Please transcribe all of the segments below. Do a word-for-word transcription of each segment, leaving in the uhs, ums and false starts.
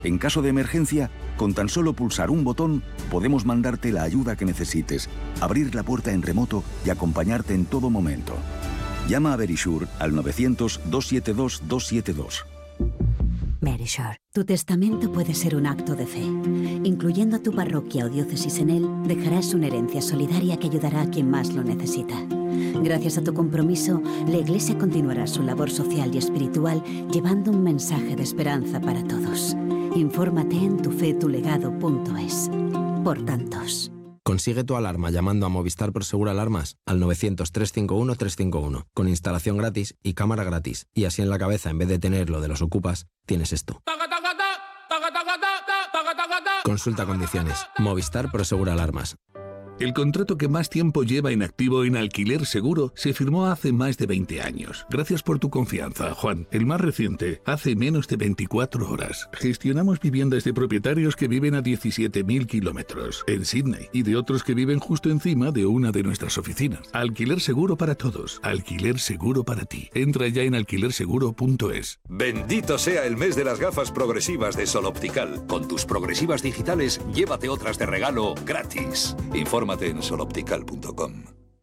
En caso de emergencia, con tan solo pulsar un botón, podemos mandarte la ayuda que necesites, abrir la puerta en remoto y acompañarte en todo momento. Llama a Verisure al novecientos, doscientos setenta y dos, doscientos setenta y dos. Verisure. Tu testamento puede ser un acto de fe. Incluyendo a tu parroquia o diócesis en él, dejarás una herencia solidaria que ayudará a quien más lo necesita. Gracias a tu compromiso, la Iglesia continuará su labor social y espiritual llevando un mensaje de esperanza para todos. Infórmate en tufetulegado punto es. Por tantos. Consigue tu alarma llamando a Movistar Prosegur Alarmas al novecientos, trescientos cincuenta y uno, trescientos cincuenta y uno, con instalación gratis y cámara gratis. Y así en la cabeza, en vez de tener lo de los ocupas, tienes esto. Consulta condiciones. Movistar Prosegur Alarmas. El contrato que más tiempo lleva en activo en Alquiler Seguro se firmó hace más de veinte años. Gracias por tu confianza, Juan. El más reciente, hace menos de veinticuatro horas. Gestionamos viviendas de propietarios que viven a diecisiete mil kilómetros en Sydney y de otros que viven justo encima de una de nuestras oficinas. Alquiler Seguro para todos. Alquiler Seguro para ti. Entra ya en alquiler seguro punto es. Bendito sea el mes de las gafas progresivas de Sol Optical. Con tus progresivas digitales, llévate otras de regalo gratis. Informa en sol optical punto com.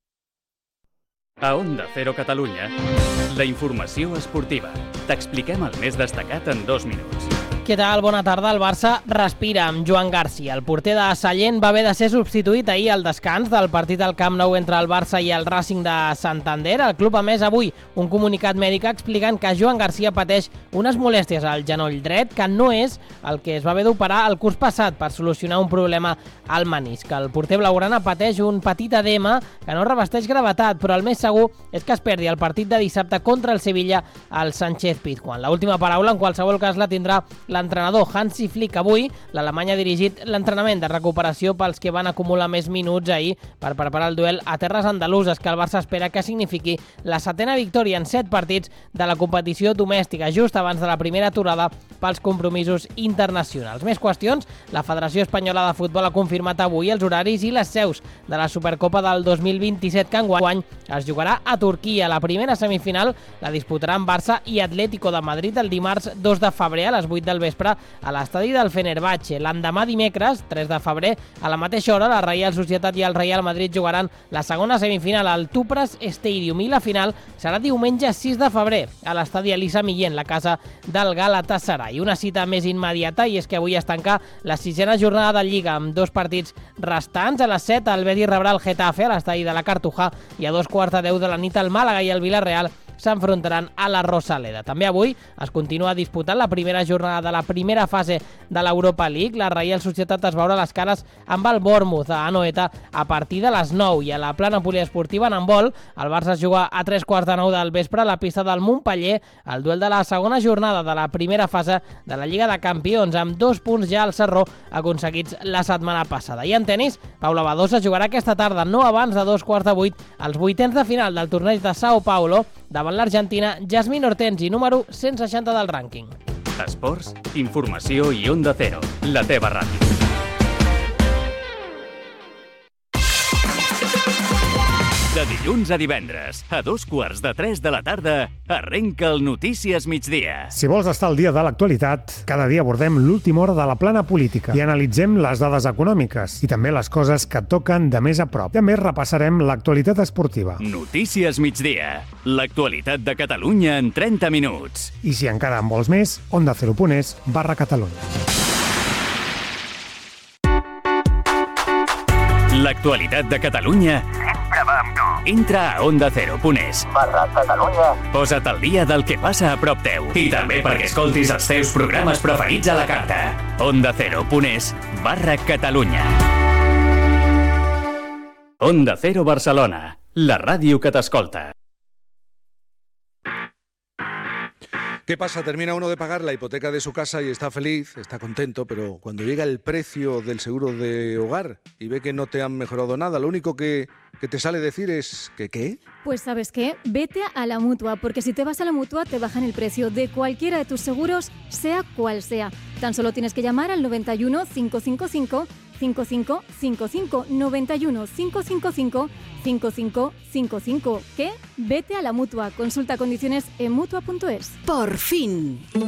A Onda Cero Catalunya, la informació esportiva. T'expliquem el més destacat en dos minuts. Què tal? Bona tarda. El Barça respira amb Joan Garcia. El porter de Sallent va haver de ser substituït ahir al descans del partit al Camp Nou entre el Barça i el Racing de Santander. El club ha emès avui un comunicat mèdic explicant que Joan Garcia pateix unes molèsties al genoll dret, que no és el que es va haver d'operar el curs passat per solucionar un problema al menisc. El porter blaugrana pateix un petit edema que no revesteix gravetat, però el més segur és que es perdi el partit de dissabte contra el Sevilla al Sánchez Pizjuán. L'última paraula, en qualsevol cas, la tindrà l'entrenador Hansi Flick. Avui l'Alemany ha dirigit l'entrenament de recuperació pels que van acumular més minuts ahir per preparar el duel a terres andaluses, que el Barça espera que signifiqui la setena victòria en set partits de la competició domèstica, just abans de la primera aturada pels compromisos internacionals. Més qüestions, la Federació Espanyola de Futbol ha confirmat avui els horaris i les seus de la Supercopa del dos mil vint-i-set, que enguany es jugarà a Turquia. La primera semifinal la disputaran Barça i Atlético de Madrid el dimarts dos de febrer a les vuit del vespre a l'estadi del Fenerbahçe. L'endemà dimecres, tres de febrer, a la mateixa hora, la Reial Societat i el Real Madrid jugaran la segona semifinal al Tupras Stadium i la final serà diumenge sis de febrer a l'estadi Elisa Millén, la casa del Galatasaray. Una cita més immediata, i és que avui es tanca la sisena jornada de Lliga amb dos partits restants. A les set el Betis rebrà el Getafe a l'estadi de la Cartuja i a dos quarts de deu de la nit el Màlaga i el Villarreal s'enfrontaran a la Rosaleda. També avui es continua disputant la primera jornada de la primera fase de l'Europa League. La Reial Societat es veurà les cares amb el Bournemouth a Anoeta a partir de les nou, i a la plana poliesportiva en handbol el Barça es juga a tres quarts de nou del vespre a la pista del Montpeller el duel de la segona jornada de la primera fase de la Lliga de Campions, amb dos punts ja al Sarró aconseguits la setmana passada. I en tenis, Paula Badosa jugarà aquesta tarda, no abans de dos quarts de vuit, als vuitens de final del torneig de Sao Paulo davant l'argentina Jasmine Hortensi, número cent seixanta del rànquing. Esports, informació i Onda Cero, la teva ràdio. De dilluns a divendres, a dos quarts de tres de la tarda, arrenca el Notícies Migdia. Si vols estar al dia de l'actualitat, cada dia abordem l'última hora de la plana política i analitzem les dades econòmiques i també les coses que toquen de més a prop. També repassarem l'actualitat esportiva. Notícies Migdia, l'actualitat de Catalunya en trenta minuts. I si encara en vols més, onda cero punt es barra Catalunya. L'actualitat de Catalunya sempre va amb tu. Entra a onda cero punt es barra Catalunya. Posa't al dia del que passa a prop teu. I també perquè escoltis els teus programes preferits a la carta. onda cero punt es barra Catalunya. Onda Cero Barcelona, la ràdio que t'escolta. ¿Qué pasa? Termina uno de pagar la hipoteca de su casa y está feliz, está contento, pero cuando llega el precio del seguro de hogar y ve que no te han mejorado nada, lo único que, que te sale decir es que ¿qué? Pues ¿sabes qué? Vete a la Mutua, porque si te vas a la Mutua te bajan el precio de cualquiera de tus seguros, sea cual sea. Tan solo tienes que llamar al noventa y uno, cinco cinco cinco, cinco cinco cinco cinco, noventa y uno, cinco cinco cinco, cinco cinco cinco cinco. ¿Qué? Vete a la Mutua. Consulta condiciones en mutua punto es. Por fin.